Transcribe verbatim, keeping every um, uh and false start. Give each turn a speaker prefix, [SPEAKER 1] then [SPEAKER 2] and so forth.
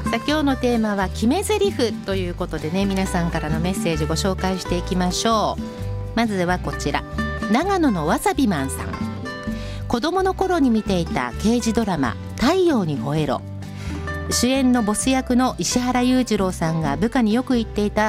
[SPEAKER 1] さあ今日のテーマは決め台詞ということでね、皆さんからのメッセージご紹介していきましょう。まずはこちら、長野のわさびマンさん。子供の頃に見ていた刑事ドラマ太陽にほえろ、主演のボス役の石原裕次郎さんが部下によく言っていた